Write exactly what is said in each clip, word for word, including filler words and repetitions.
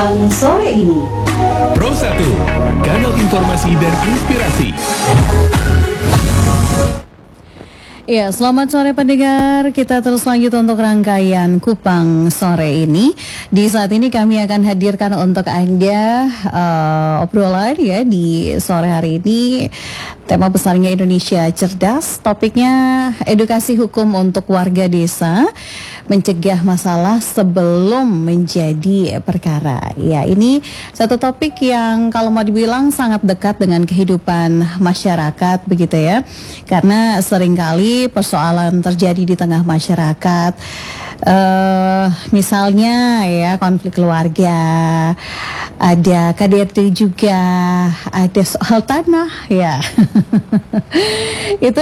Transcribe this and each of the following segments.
Kupang sore ini. Pro satu, kanal informasi dan inspirasi. Ya, selamat sore pendengar. Kita terus lanjut untuk rangkaian Kupang sore ini. Di saat ini kami akan hadirkan untuk Anda uh, obrolan ya di sore hari ini. Tema besarnya Indonesia Cerdas. Topiknya edukasi hukum untuk warga desa, mencegah masalah sebelum menjadi perkara. Ya, ini satu topik yang kalau mau dibilang sangat dekat dengan kehidupan masyarakat begitu ya. Karena seringkali persoalan terjadi di tengah masyarakat. Uh, misalnya ya konflik keluarga, ada K D R T juga, ada soal tanah ya. Itu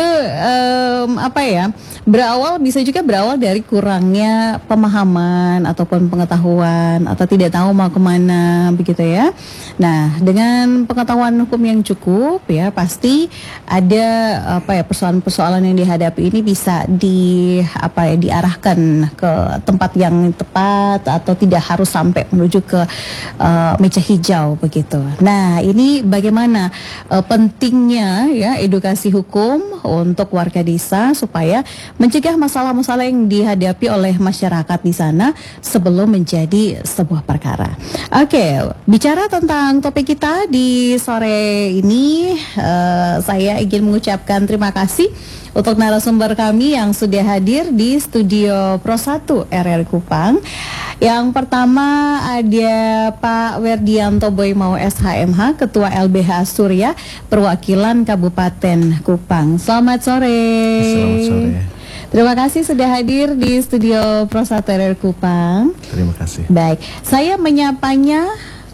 um, apa ya, berawal bisa juga berawal dari kurangnya pemahaman ataupun pengetahuan atau tidak tahu mau kemana begitu ya. Nah, dengan pengetahuan hukum yang cukup ya pasti ada apa ya persoalan-persoalan yang dihadapi ini bisa di apa ya diarahkan ke tempat yang tepat atau tidak harus sampai menuju ke uh, meja hijau begitu. Nah, ini bagaimana uh, pentingnya ya edukasi hukum untuk warga desa supaya mencegah masalah-masalah yang dihadapi oleh masyarakat di sana sebelum menjadi sebuah perkara. Oke, bicara tentang topik kita di sore ini, uh, saya ingin mengucapkan terima kasih untuk narasumber kami yang sudah hadir di studio Pro satu R R Kupang. Yang pertama ada Pak Werdianto Boymau S H M H, Ketua L B H Surya, Perwakilan Kabupaten Kupang. Selamat sore. Selamat sore. Terima kasih sudah hadir di studio Pro satu R R Kupang. Terima kasih. Baik, saya menyapanya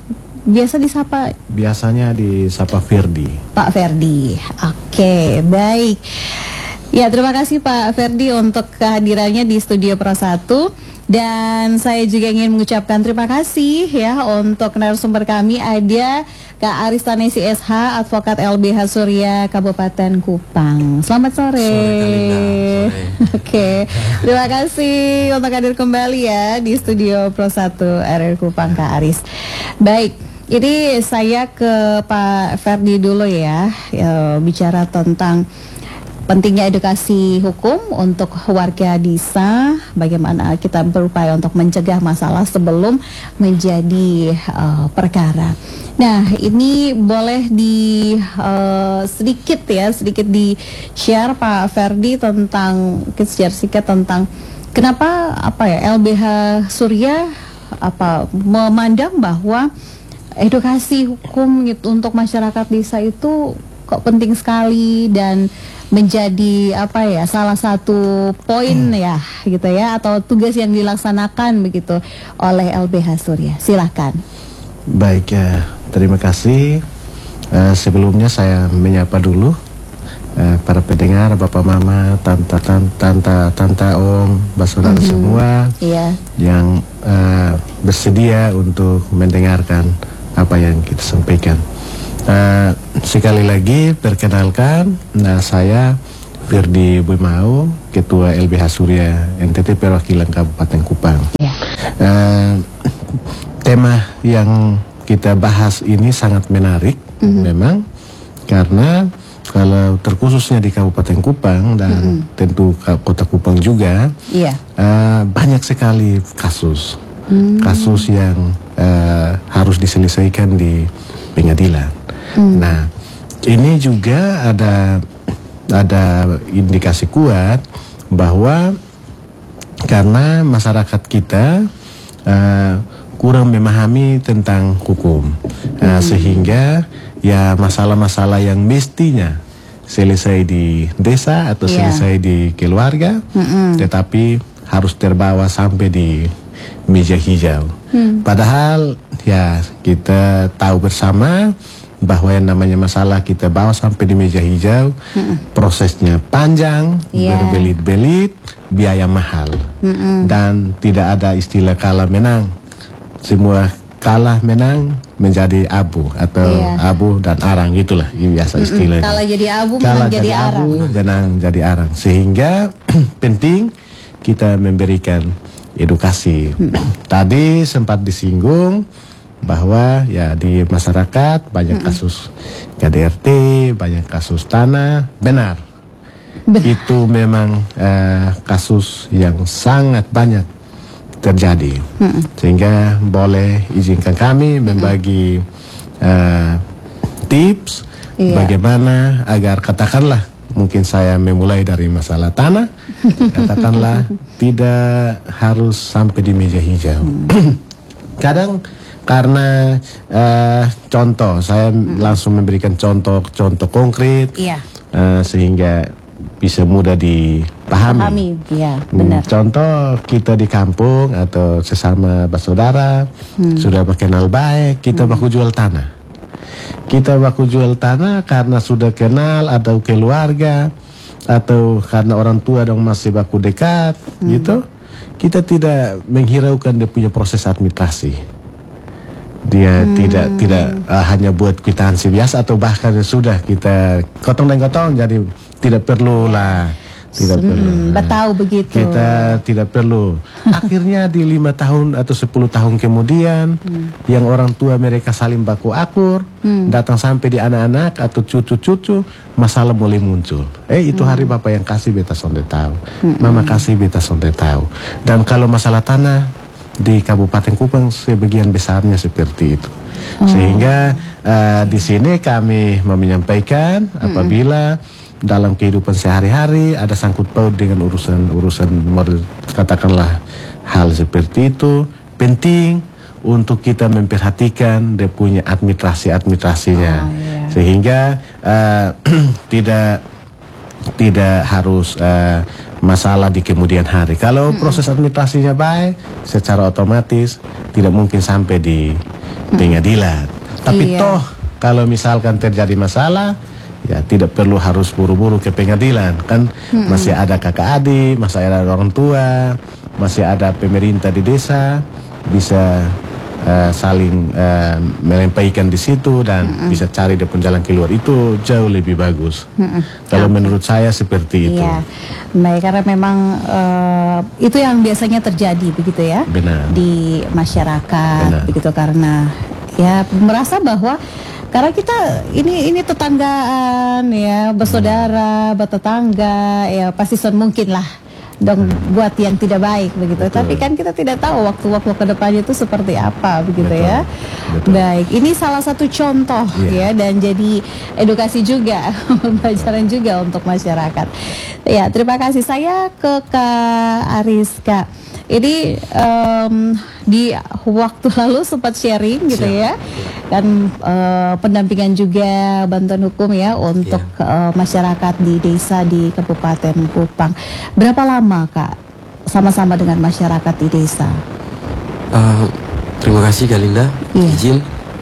biasa disapa. Biasanya disapa Ferdi. Pak Ferdi. Oke, baik. Ya, terima kasih Pak Ferdi untuk kehadirannya di studio Pro satu. Dan saya juga ingin mengucapkan terima kasih ya untuk narasumber kami ada Kak Aris Tanesi S H, Advokat L B H Surya Kabupaten Kupang. Selamat sore. Sore, sore. Oke, terima kasih untuk hadir kembali ya di studio Pro satu R R Kupang Kak Aris. Baik, ini saya ke Pak Ferdi dulu ya, ya bicara tentang pentingnya edukasi hukum untuk warga desa, bagaimana kita berupaya untuk mencegah masalah sebelum menjadi uh, perkara. Nah, ini boleh di uh, sedikit ya, sedikit di share Pak Ferdi tentang share sedikit tentang kenapa apa ya L B H Surya apa memandang bahwa edukasi hukum gitu untuk masyarakat desa itu kok penting sekali dan menjadi apa ya salah satu poin hmm. ya gitu ya atau tugas yang dilaksanakan begitu oleh L B H Surya. Silakan. Baik ya, terima kasih. Uh, sebelumnya saya menyapa dulu uh, para pendengar, bapak mama, tante tante tante, tante om, saudara mm-hmm. semua yeah. yang uh, bersedia untuk mendengarkan apa yang kita sampaikan. Uh, sekali lagi perkenalkan, nah saya Ferdi Boymau, Ketua L B H Surya N T T Perwakilan Kabupaten Kupang. Yeah. Uh, tema yang kita bahas ini sangat menarik, mm-hmm. memang karena kalau terkhususnya di Kabupaten Kupang dan mm-hmm. tentu Kota Kupang juga, yeah. uh, banyak sekali kasus, mm-hmm. kasus yang uh, harus diselesaikan di pengadilan. Hmm. Nah, ini juga ada ada indikasi kuat bahwa karena masyarakat kita uh, kurang memahami tentang hukum, hmm. uh, sehingga ya masalah-masalah yang mestinya selesai di desa atau yeah. selesai di keluarga, hmm. tetapi harus terbawa sampai di meja hijau. Hmm. Padahal ya kita tahu bersama bahwa yang namanya masalah kita bawa sampai di meja hijau, mm-mm. prosesnya panjang, yeah. berbelit-belit, biaya mahal, mm-mm. dan tidak ada istilah kalah menang. Semua kalah menang menjadi abu atau yeah. abu dan arang, itulah biasa istilahnya. Kalah jadi abu, menang jadi arang. Abu, menang jadi arang. Sehingga penting kita memberikan edukasi. Mm. Tadi sempat disinggung bahwa ya di masyarakat banyak kasus K D R T, banyak kasus tanah, benar. Benar. Itu memang uh, kasus yang sangat banyak terjadi. Mm-mm. Sehingga boleh izinkan kami membagi uh, tips iya. bagaimana agar katakanlah mungkin saya memulai dari masalah tanah, katakanlah tidak harus sampai di meja hijau. Mm. Kadang karena uh, contoh saya mm. langsung memberikan contoh-contoh konkret iya. uh, sehingga bisa mudah dipahami. Pahami, ya, benar. Hmm, contoh kita di kampung atau sesama bersaudara hmm. sudah berkenal baik, kita hmm. baku jual tanah. Kita baku jual tanah karena sudah kenal atau keluarga atau karena orang tua dong masih baku dekat, hmm. gitu. Kita tidak menghiraukan dia punya proses administrasi. Dia hmm. tidak tidak uh, hanya buat kwitansi biasa atau bahkan sudah kita gotong dan gotong, jadi tidak perlu lah, tidak hmm, perlu. Tahu begitu. Kita tidak perlu. Akhirnya di lima tahun atau sepuluh tahun kemudian, hmm. yang orang tua mereka saling baku akur, hmm. datang sampai di anak-anak atau cucu-cucu, masalah mulai muncul. Eh itu hmm. hari bapak yang kasih beta sonde tahu, hmm. mama kasih beta sonde tahu. Dan kalau masalah tanah di Kabupaten Kupang sebagian besarnya seperti itu. Oh. Sehingga uh, di sini kami mau menyampaikan mm-hmm. apabila dalam kehidupan sehari-hari ada sangkut paut dengan urusan-urusan katakanlah hal seperti itu, penting untuk kita memperhatikan dia punya administrasi-administrasinya. Oh, yeah. Sehingga uh, tidak tidak harus uh, masalah di kemudian hari. Kalau hmm. proses administrasinya baik, secara otomatis tidak mungkin sampai di hmm. pengadilan. Tapi iya. toh kalau misalkan terjadi masalah, ya tidak perlu harus buru-buru ke pengadilan. Kan hmm. masih ada kakak adik, masih ada orang tua, masih ada pemerintah di desa, bisa uh, saling uh, menyampaikan di situ dan mm-mm. bisa cari dia pun jalan keluar. Itu jauh lebih bagus. Mm-mm. Kalau okay. menurut saya seperti itu. Iya. Baik, karena memang uh, itu yang biasanya terjadi begitu ya. Benar. Di masyarakat. Benar. Begitu karena ya merasa bahwa karena kita ini ini tetanggaan ya, bersaudara, bertetangga ya, pasti son mungkin lah dong buat yang tidak baik begitu. Betul. Tapi kan kita tidak tahu waktu-waktu ke depannya itu seperti apa begitu. Betul. Ya. Betul. Baik, ini salah satu contoh yeah. ya, dan jadi edukasi juga, pelajaran juga untuk masyarakat. Ya, terima kasih. Saya ke Kak Ariska. Ini um, di waktu lalu sempat sharing gitu ya, dan uh, pendampingan juga bantuan hukum ya untuk yeah. uh, masyarakat di desa di Kabupaten Kupang. Berapa lama Kak sama-sama dengan masyarakat di desa? Uh, terima kasih Kak Linda. Yeah. Izin,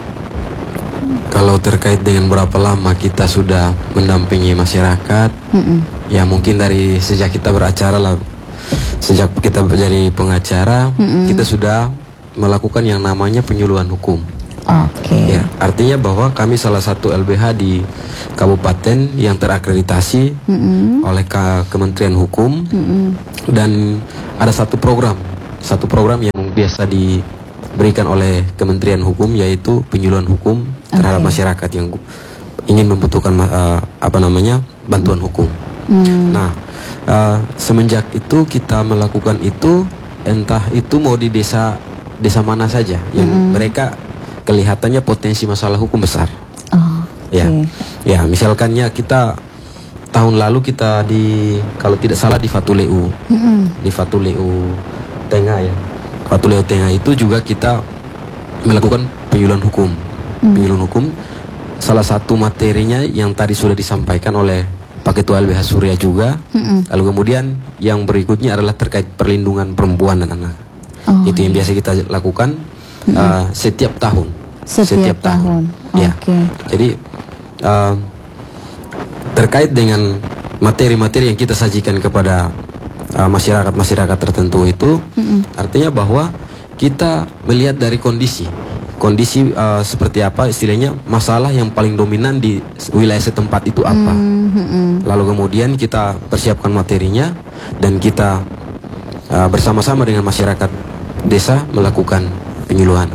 kalau terkait dengan berapa lama kita sudah mendampingi masyarakat, mm-mm. ya mungkin dari sejak kita beracara lah. Sejak kita menjadi pengacara, mm-hmm. kita sudah melakukan yang namanya penyuluhan hukum. Oke. Okay. Ya, artinya bahwa kami salah satu L B H di kabupaten yang terakreditasi mm-hmm. oleh K- Kementerian Hukum, mm-hmm. dan ada satu program, satu program yang biasa diberikan oleh Kementerian Hukum, yaitu penyuluhan hukum terhadap okay. masyarakat yang ingin membutuhkan uh, apa namanya bantuan hukum. Mm. Nah. Uh, semenjak itu kita melakukan itu, entah itu mau di desa desa mana saja yang mm-hmm. mereka kelihatannya potensi masalah hukum besar. Oh, ya, okay. ya misalkannya kita tahun lalu kita di kalau tidak salah di Fatuleu, mm-hmm. di Fatuleu Tengah ya, Fatuleu Tengah itu juga kita melakukan penyuluhan hukum, mm-hmm. penyuluhan hukum. Salah satu materinya yang tadi sudah disampaikan oleh Pak Ketua L B H Surya juga. Mm-mm. Lalu kemudian yang berikutnya adalah terkait perlindungan perempuan dan anak. Oh, itu yang iya. biasa kita lakukan uh, setiap tahun. Setiap, setiap tahun. tahun. Ya. Okay. Jadi uh, terkait dengan materi-materi yang kita sajikan kepada uh, masyarakat-masyarakat tertentu itu, mm-mm. artinya bahwa kita melihat dari kondisi. Kondisi uh, seperti apa istilahnya, masalah yang paling dominan di wilayah setempat itu apa. Mm-hmm. Lalu kemudian kita persiapkan materinya dan kita uh, bersama-sama dengan masyarakat desa melakukan penyuluhan hukum.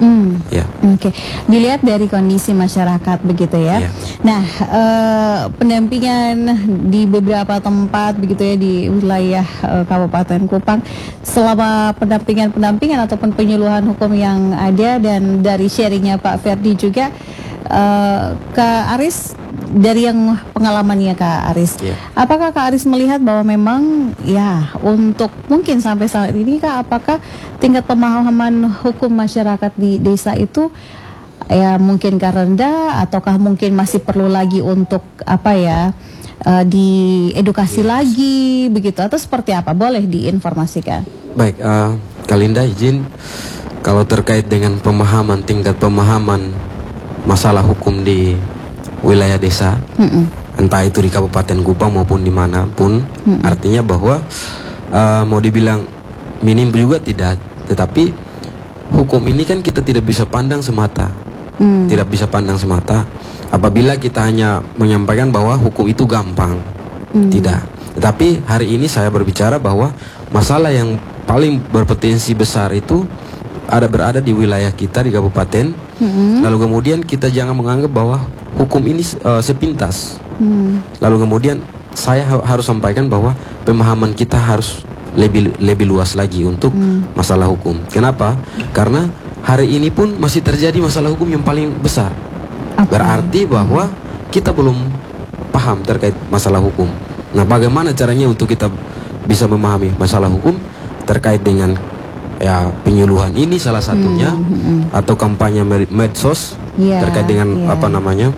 Hmm. Ya. Oke, dilihat dari kondisi masyarakat begitu ya. Ya. Nah, eh, pendampingan di beberapa tempat begitu ya di wilayah eh, Kabupaten Kupang, selama pendampingan-pendampingan ataupun penyuluhan hukum yang ada, dan dari sharingnya Pak Ferdi juga, eh, Kak Aris, dari yang pengalamannya Kak Aris, Ya. apakah Kak Aris melihat bahwa memang ya untuk mungkin sampai saat ini Kak, apakah tingkat pemahaman hukum masyarakat di desa itu ya mungkin rendah, ataukah mungkin masih perlu lagi untuk apa ya uh, diedukasi Yes. lagi begitu, atau seperti apa? Boleh diinformasikan. Baik, uh, Kalinda izin kalau terkait dengan pemahaman, tingkat pemahaman masalah hukum di wilayah desa, Mm-mm. entah itu di Kabupaten Kupang maupun dimanapun, Mm-mm. artinya bahwa uh, mau dibilang minim juga tidak, tetapi hukum ini kan kita tidak bisa pandang semata, Mm. tidak bisa pandang semata. Apabila kita hanya menyampaikan bahwa hukum itu gampang, Mm. tidak. Tetapi hari ini saya berbicara bahwa masalah yang paling berpotensi besar itu ada berada di wilayah kita di kabupaten. Mm-mm. Lalu kemudian kita jangan menganggap bahwa hukum ini uh, sepintas. Mm. Lalu kemudian saya ha- harus sampaikan bahwa pemahaman kita harus lebih lebih luas lagi untuk Mm. masalah hukum. Kenapa? Karena hari ini pun masih terjadi masalah hukum yang paling besar. Apa? Berarti bahwa kita belum paham terkait masalah hukum. Nah, bagaimana caranya untuk kita bisa memahami masalah hukum terkait dengan ya penyuluhan ini salah satunya, Hmm, hmm, atau kampanye med- medsos Iya, terkait dengan iya. apa namanya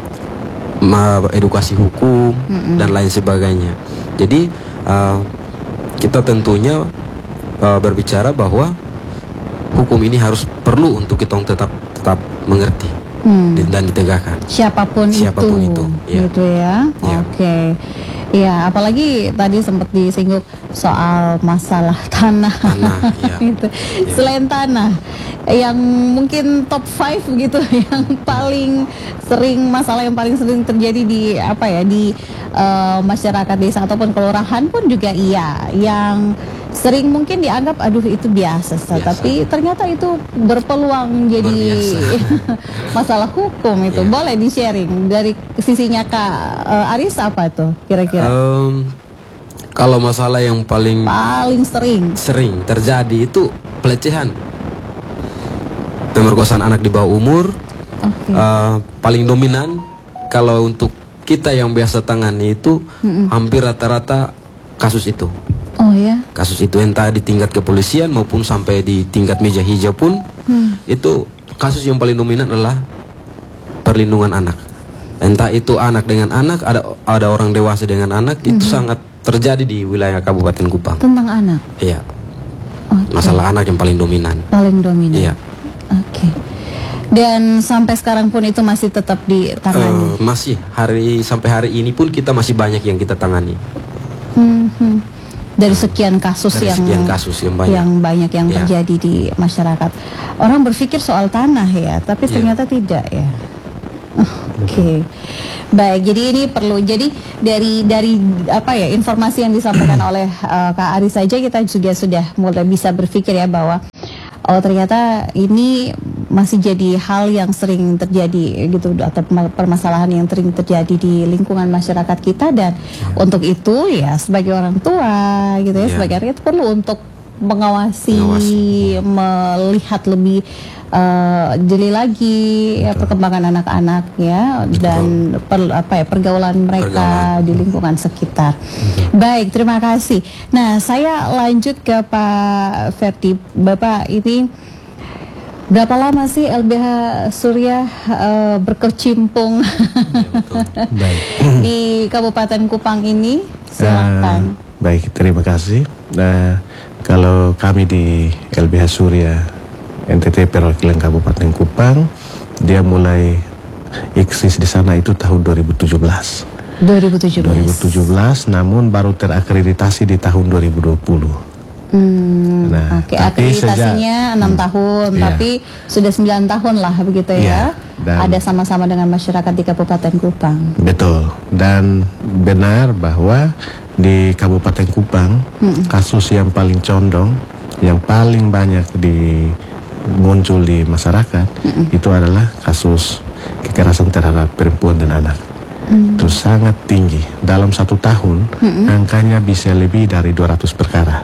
ma- edukasi hukum Mm-mm. dan lain sebagainya. Jadi uh, kita tentunya uh, berbicara bahwa hukum ini harus perlu untuk kita tetap tetap mengerti Hmm. di- dan ditegakkan. Siapapun, Siapapun itu, itu, ya. gitu ya. Ya. Oke, ya apalagi tadi sempat disinggung soal masalah tanah, Tanah, ya. gitu. Selain tanah, yang mungkin top five gitu, yang paling sering masalah yang paling sering terjadi di apa ya di eh, masyarakat desa ataupun kelurahan pun juga iya, yang sering mungkin dianggap aduh itu biasa, Biasa. tapi ternyata itu berpeluang jadi masalah hukum itu. Ya. Boleh di sharing dari sisinya Kak eh, Aris apa tuh kira-kira Em, kalau masalah yang paling paling sering? sering terjadi itu pelecehan, pemerkosaan anak di bawah umur. Oke. Eh, paling dominan kalau untuk kita yang biasa tangani itu hampir rata-rata kasus itu. Oh ya. Kasus itu entah di tingkat kepolisian maupun sampai di tingkat meja hijau pun, Hmm. itu kasus yang paling dominan adalah perlindungan anak. Entah itu anak dengan anak, ada ada orang dewasa dengan anak, itu sangat terjadi di wilayah Kabupaten Kupang. Tentang anak. Iya, Oke. masalah anak yang paling dominan. Paling dominan. Iya. Oke. Dan sampai sekarang pun itu masih tetap ditangani. Eh, masih hari sampai hari ini pun kita masih banyak yang kita tangani. Hmm, hmm. Dari sekian kasus Dari yang sekian kasus yang banyak. yang banyak yang Ya. terjadi di masyarakat. Orang berpikir soal tanah ya, tapi Ya. ternyata tidak ya. Oke. Baik, jadi ini perlu jadi dari dari apa ya informasi yang disampaikan oleh uh, Kak Aris saja kita juga sudah mulai bisa berpikir ya bahwa oh ternyata ini masih jadi hal yang sering terjadi gitu, atau permasalahan yang sering terjadi di lingkungan masyarakat kita, dan untuk itu ya sebagai orang tua gitu ya, Ya. sebagai rakyat perlu untuk mengawasi, Mengawasi. melihat lebih uh, jeli lagi ya, perkembangan anak-anak ya, dan per, apa ya pergaulan mereka Pergaulan. di lingkungan sekitar. Baik, terima kasih. Nah, saya lanjut ke Pak Ferdi. Bapak ini berapa lama sih L B H Surya uh, berkecimpung Baik. di Kabupaten Kupang ini? Silakan. Eh, baik, terima kasih. Nah, kalau kami di L B H Surya N T T Perwakilan Kabupaten Kupang, dia mulai eksis di sana itu tahun dua ribu tujuh belas. dua ribu tujuh belas. dua ribu tujuh belas, namun baru terakreditasi di tahun dua ribu dua puluh. Hmm, Nah, oke, tapi akreditasinya enam tahun, Iya. tapi sudah sembilan tahun lah begitu ya. Iya, dan- Ada sama-sama dengan masyarakat di Kabupaten Kupang. Betul, dan benar bahwa di Kabupaten Kupang kasus yang paling condong, yang paling banyak muncul di masyarakat mm-hmm. itu adalah kasus kekerasan terhadap perempuan dan anak. Mm. Itu sangat tinggi. Dalam satu tahun mm-hmm. angkanya bisa lebih dari dua ratus perkara.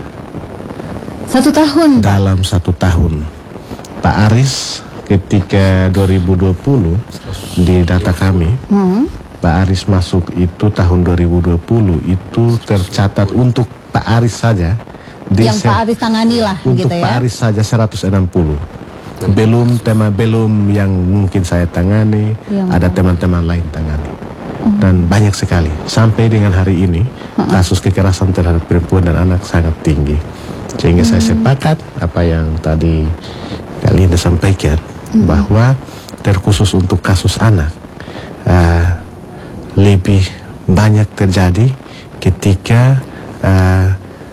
Satu tahun? Dalam satu tahun. Pak Aris ketika dua ribu dua puluh di data kami mm-hmm. Pak Aris masuk itu tahun dua ribu dua puluh itu tercatat untuk Pak Aris saja. Yang Pak Aris tangani lah untuk gitu ya. Pak Aris saja seratus enam puluh. Belum tema belum yang mungkin saya tangani, ya, ada teman-teman lain tangani. Uh. Dan banyak sekali. Sampai dengan hari ini uh-uh. kasus kekerasan terhadap perempuan dan anak sangat tinggi. Sehingga hmm. saya sepakat apa yang tadi kalian sampaikan hmm. bahwa terkhusus untuk kasus anak uh, lebih banyak terjadi ketika uh,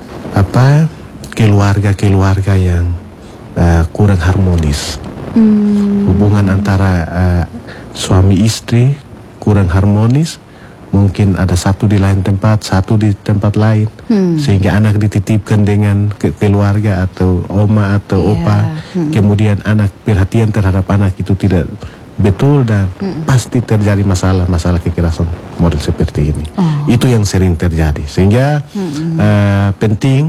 apa keluarga-keluarga yang uh, kurang harmonis, hmm. hubungan antara uh, suami istri kurang harmonis, mungkin ada satu di lain tempat, satu di tempat lain, hmm. sehingga anak dititipkan dengan ke keluarga atau oma atau yeah. opa, hmm. kemudian anak perhatian terhadap anak itu tidak betul dan mm. pasti terjadi masalah-masalah kekerasan model seperti ini. Oh. Itu yang sering terjadi. Sehingga mm. uh, penting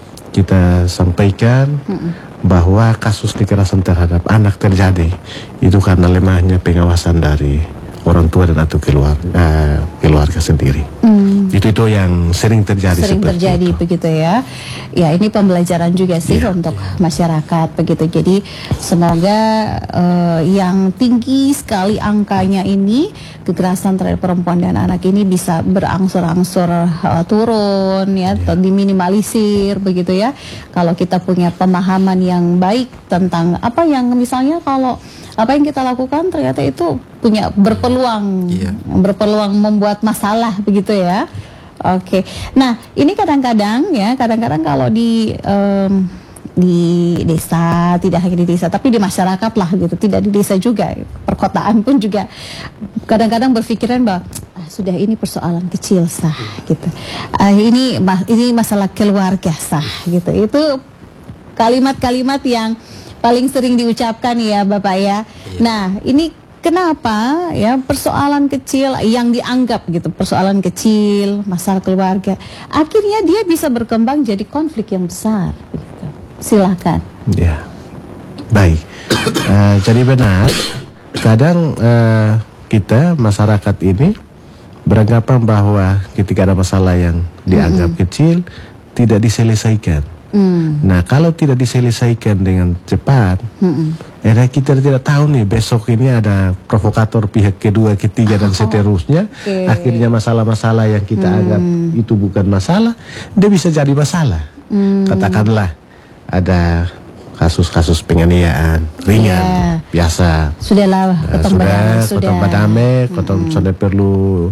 kita sampaikan mm. bahwa kasus kekerasan terhadap anak terjadi itu karena lemahnya pengawasan dari orang tua dan atau keluarga, uh, keluarga sendiri. Mm. Itu itu yang sering terjadi. Sering terjadi itu. Begitu ya. Ya ini pembelajaran juga sih yeah. untuk masyarakat begitu. Jadi semoga uh, yang tinggi sekali angkanya ini kekerasan terhadap perempuan dan anak ini bisa berangsur-angsur uh, turun ya, yeah. atau diminimalisir begitu ya. Kalau kita punya pemahaman yang baik tentang apa yang misalnya kalau apa yang kita lakukan ternyata itu punya berpeluang yeah. berpeluang membuat masalah begitu ya. Oke. Nah, ini kadang-kadang ya, kadang-kadang kalau di um, di desa, tidak hanya di desa tapi di masyarakat lah gitu, tidak di desa juga, perkotaan pun juga kadang-kadang berpikiran bahwa ah, sudah ini persoalan kecil sah gitu. Ah, ini ini masalah keluarga sah gitu. Itu kalimat-kalimat yang paling sering diucapkan ya Bapak ya. Iya. Nah ini kenapa ya persoalan kecil yang dianggap gitu, persoalan kecil, masalah keluarga, akhirnya dia bisa berkembang jadi konflik yang besar gitu. Silakan. Ya, baik. uh, jadi benar, kadang uh, kita masyarakat ini beranggapan bahwa ketika ada masalah yang dianggap mm-hmm. kecil tidak diselesaikan. Mm. Nah kalau tidak diselesaikan dengan cepat, mm-mm. ya kita tidak tahu nih besok ini ada provokator pihak kedua, ketiga dan seterusnya. Okay. Akhirnya masalah-masalah yang kita mm. anggap itu bukan masalah, dia bisa jadi masalah. Mm. Katakanlah ada kasus-kasus penganiayaan ringan, yeah. biasa. Sudahlah, uh, sudah, kota Badame, kota mm. sudah perlu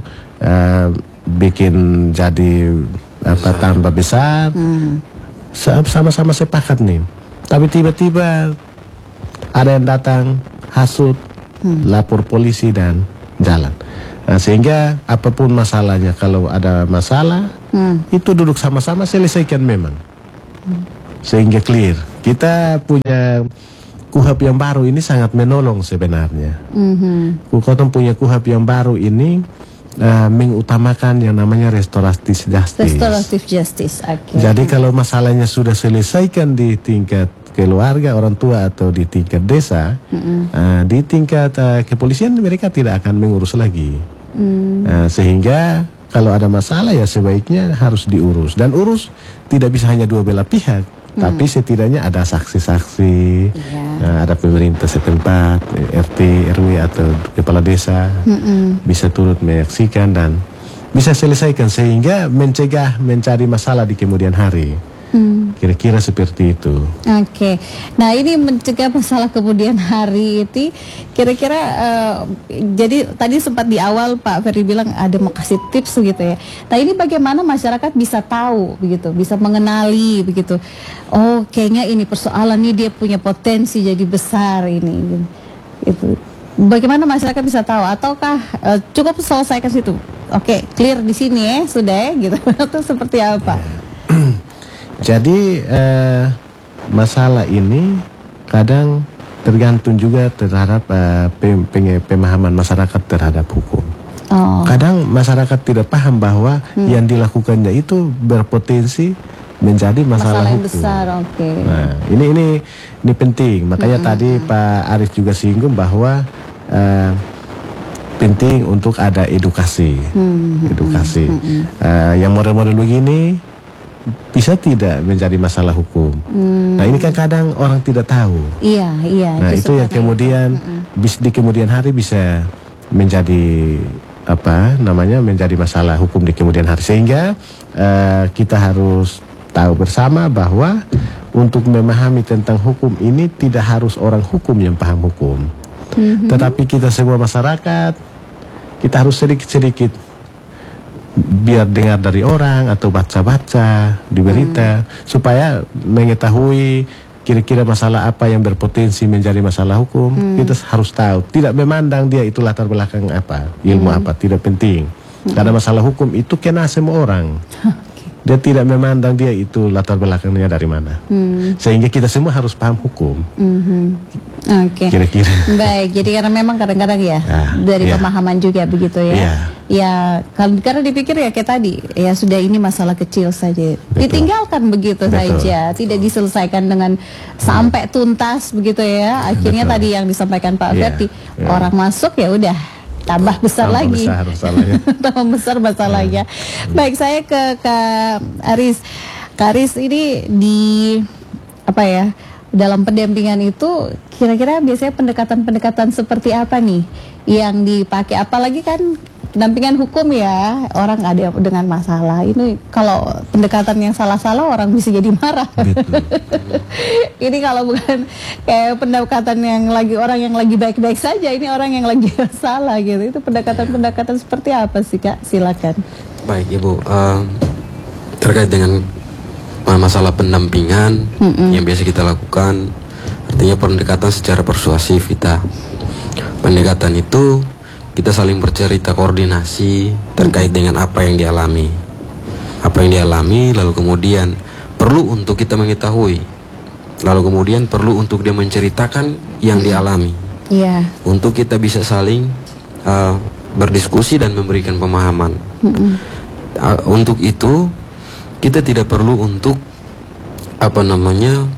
uh, bikin jadi apa tambah besar. Mm. Sama-sama sepakat nih, tapi tiba-tiba ada yang datang hasut, hmm. lapor polisi dan jalan. Nah, sehingga apapun masalahnya, kalau ada masalah hmm. itu duduk sama-sama selesaikan memang, hmm. sehingga clear. Kita punya kuhab yang baru ini sangat menolong sebenarnya. Mm-hmm. Kita punya kuhab yang baru ini Uh, mengutamakan yang namanya restoratif justice. Restoratif justice. Okay. Jadi kalau masalahnya sudah selesaikan di tingkat keluarga, orang tua atau di tingkat desa, mm-hmm. uh, di tingkat uh, kepolisian mereka tidak akan mengurus lagi. Mm. Uh, sehingga kalau ada masalah ya sebaiknya harus diurus, dan urus tidak bisa hanya dua belah pihak. Hmm. Tapi setidaknya ada saksi-saksi, yeah. uh, ada pemerintah setempat, R T, R W atau kepala desa, mm-mm. bisa turut menyaksikan dan bisa selesaikan sehingga mencegah mencari masalah di kemudian hari. Hmm. Kira-kira seperti itu. Oke, okay. Nah ini mencegah masalah kemudian hari itu kira-kira uh, jadi tadi sempat di awal Pak Ferry bilang ada mau kasih tips gitu ya. Nah ini bagaimana masyarakat bisa tahu begitu, bisa mengenali begitu. Oh kayaknya ini persoalan ini dia punya potensi jadi besar ini. Itu bagaimana masyarakat bisa tahu ataukah uh, cukup selesaikan situ? Oke, okay, clear di sini ya sudah ya gitu. Atau seperti apa? Jadi eh, masalah ini kadang tergantung juga terhadap uh, pem pem pemahaman masyarakat terhadap hukum. Oh. Kadang masyarakat tidak paham bahwa hmm. yang dilakukannya itu berpotensi menjadi masalah, masalah yang hukum. Besar, okay. Nah, ini ini ini penting. Makanya hmm. tadi Pak Aris juga singgung bahwa uh, penting untuk ada edukasi, hmm. edukasi. Hmm. Uh, yang model-model begini bisa tidak menjadi masalah hukum. Hmm. Nah ini kan kadang orang tidak tahu. Iya, iya. Nah itu yang kemudian hmm. bis di kemudian hari bisa menjadi apa namanya menjadi masalah hukum di kemudian hari, sehingga uh, kita harus tahu bersama bahwa untuk memahami tentang hukum ini tidak harus orang hukum yang paham hukum. Mm-hmm. Tetapi kita semua masyarakat, kita harus sedikit-sedikit biar dengar dari orang atau baca-baca di berita, mm. supaya mengetahui kira-kira masalah apa yang berpotensi menjadi masalah hukum. Mm. Kita harus tahu, tidak memandang dia itu latar belakang apa, ilmu mm. apa, tidak penting. Mm. Karena masalah hukum itu kena semua orang. Dia tidak memandang dia itu latar belakangnya dari mana. Hmm. Sehingga kita semua harus paham hukum. Mm-hmm. Oke. Okay. Kira-kira. Baik, jadi karena memang kadang-kadang ya, ah, dari yeah. pemahaman juga begitu ya. Yeah. Ya, kalau karena dipikir ya kayak tadi, ya sudah ini masalah kecil saja. Betul. Ditinggalkan begitu Betul. saja, tidak diselesaikan dengan sampai tuntas begitu ya. Akhirnya Betul. tadi yang disampaikan Pak Ferdi, yeah. yeah. orang masuk ya udah tambah besar tambah lagi, besar masalahnya. tambah besar masalahnya. Hmm. Baik, saya ke Kak Aris. Kak Aris ini di apa ya dalam pendampingan itu kira-kira biasanya pendekatan-pendekatan seperti apa nih yang dipakai? Apalagi kan pendampingan hukum ya, orang ada dengan masalah ini, kalau pendekatan yang salah-salah orang bisa jadi marah. Ini kalau bukan kayak pendekatan yang lagi orang yang lagi baik-baik saja, ini orang yang lagi salah gitu. Itu pendekatan-pendekatan seperti apa sih Kak? Silakan. Baik Ibu, uh, terkait dengan masalah pendampingan mm-mm. yang biasa kita lakukan, artinya pendekatan secara persuasif kita. Pendekatan itu kita saling bercerita, koordinasi terkait dengan apa yang dialami. Apa yang dialami, lalu kemudian perlu untuk kita mengetahui. Lalu kemudian perlu untuk dia menceritakan yang dialami. Yeah. Untuk kita bisa saling uh, berdiskusi dan memberikan pemahaman. Mm-hmm. uh, Untuk itu, kita tidak perlu untuk apa namanya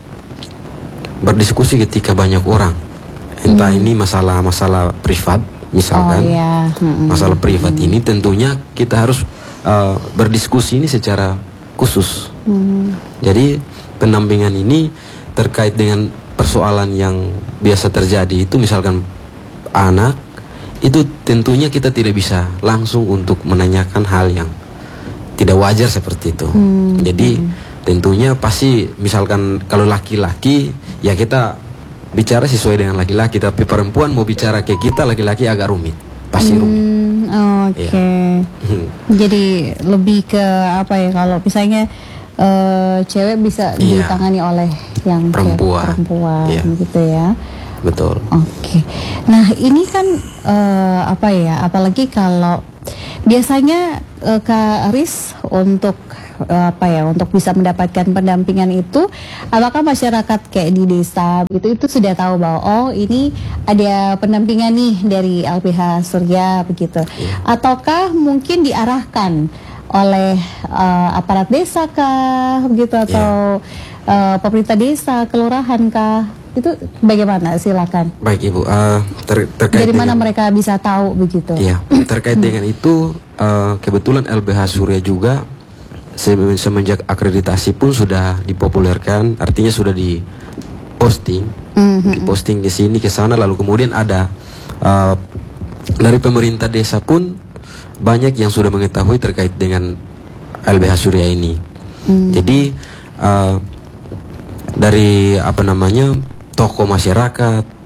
berdiskusi ketika banyak orang. Entah mm. ini masalah-masalah privat, misalkan oh, yeah. mm-hmm. masalah privat mm-hmm. ini tentunya kita harus uh, berdiskusi ini secara khusus. Mm-hmm. Jadi pendampingan ini terkait dengan persoalan yang biasa terjadi itu, misalkan anak itu tentunya kita tidak bisa langsung untuk menanyakan hal yang tidak wajar seperti itu. Mm-hmm. Jadi tentunya pasti misalkan kalau laki-laki ya kita bicara sesuai dengan laki-laki, tapi perempuan mau bicara kayak kita laki-laki agak rumit, pasti hmm, rumit. Oke. Okay. Ya. Jadi lebih ke apa ya, kalau misalnya uh, cewek bisa yeah. ditangani oleh yang perempuan, perempuan yeah. gitu ya. Betul. Oke. Okay. Nah ini kan uh, apa ya, apalagi kalau biasanya uh, Kak Aris untuk apa ya untuk bisa mendapatkan pendampingan itu, apakah masyarakat kayak di desa gitu itu sudah tahu bahwa oh ini ada pendampingan nih dari L P H Surya begitu, yeah. ataukah mungkin diarahkan oleh uh, aparat desa kah begitu, atau yeah. uh, pemerintah desa, kelurahan kah, itu bagaimana? Silakan. Baik Ibu, uh, ter terkait dari mana dengan, mereka bisa tahu begitu? Iya, terkait dengan itu uh, kebetulan L P H Surya juga semenjak akreditasi pun sudah dipopulerkan, artinya sudah diposting, mm-hmm. diposting ke sini ke sana, lalu kemudian ada uh, dari pemerintah desa pun banyak yang sudah mengetahui terkait dengan L B H Surya ini. Mm. Jadi uh, dari apa namanya tokoh masyarakat,